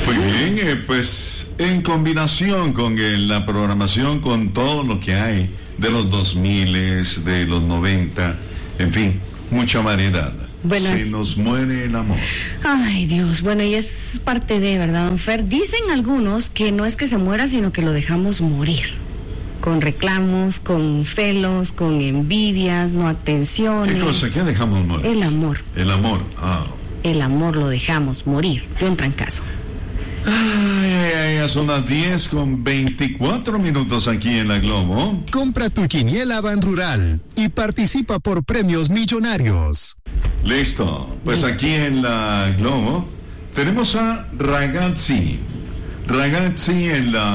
Muy bien, pues en combinación con la programación, con todo lo que hay de los 2000, de los 90, en fin, mucha variedad. Bueno, se nos muere el amor. Ay, Dios, bueno, y es parte de, ¿verdad, don Fer? Dicen algunos que no es que se muera, sino que lo dejamos morir. Con reclamos, con celos, con envidias, no atenciones. ¿Qué cosa? ¿Qué dejamos morir? El amor. El amor, El amor lo dejamos morir de un trancazo. Ay, ya son las 10:24 aquí en La Globo. Compra tu quiniela Ban Rural y participa por premios millonarios. Listo, pues aquí en La Globo tenemos a Ragazzi en la